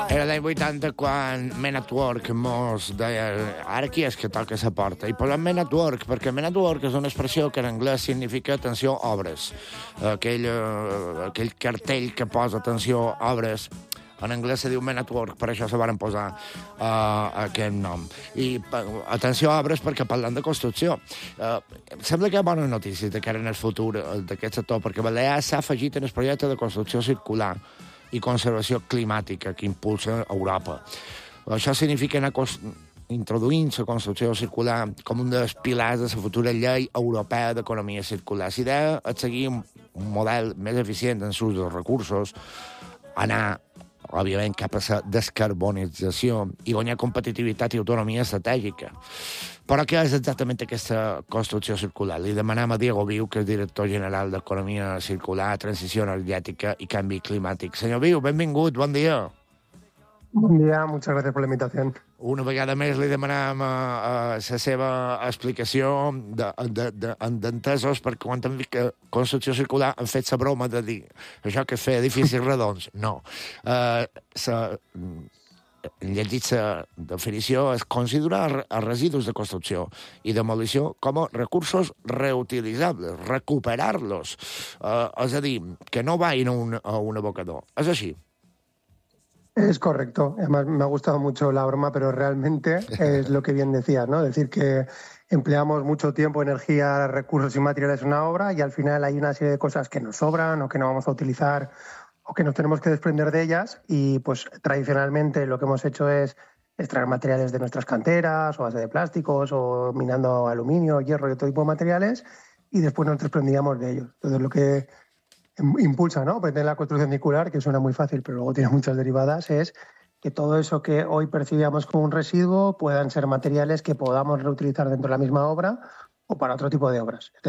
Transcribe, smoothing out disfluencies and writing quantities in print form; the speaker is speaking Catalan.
Era l'any 80 quan Men at Work mos deia ara qui és que toca la porta? I posem Men at Work perquè Men at Work és una expressió que en anglès significa atenció, obres. Aquell cartell que posa atenció, obres, en anglès se diu Men at Work, per això se van posar aquest nom. I atenció, obres, perquè parlant de construcció. Sembla que hi ha bones notícies de cara en el futur d'aquest sector, perquè Balears s'ha afegit en el projecte de construcció circular i conservació climàtica que impulsa Europa. Això significa anar introduint la construcció circular com un dels pilars de la futura llei europea d'economia circular. La idea és seguir un model més eficient en l'ús dels recursos, anar, òbviament, cap a la descarbonització i guanyar competitivitat i autonomia estratègica. Però què és exactament aquesta construcció circular? Li demanem a Diego Viu, que és director general d'Economia Circular, Transició Energètica i Canvi Climàtic. Senyor Viu, benvingut, bon dia. Bon dia, muchas gracias por la invitación. Una vegada més li demanem la seva explicació d'entesos, perquè quan hem dit que construcció circular han fet la broma de dir això que es feia edificis redons. No. Llegit la definició, és considerar els residus de construcció i demolició com a recursos reutilitzables, recuperar-los. És a dir, que no vagin a un abocador. És així. Es correcto. Además, me ha gustado mucho la broma, pero realmente es lo que bien decías, ¿no? Decir que empleamos mucho tiempo, energía, recursos y materiales en una obra y al final hay una serie de cosas que nos sobran o que no vamos a utilizar o que nos tenemos que desprender de ellas y pues tradicionalmente lo que hemos hecho es extraer materiales de nuestras canteras o base de plásticos o minando aluminio, hierro y otro tipo de materiales y después nos desprendíamos de ellos. Entonces lo que impulsa, ¿no? Pues la construcción circular, que suena muy fácil pero luego tiene muchas derivadas, es que todo eso que hoy percibíamos como un residuo puedan ser materiales que podamos reutilizar dentro de la misma obra o para otro tipo de obras.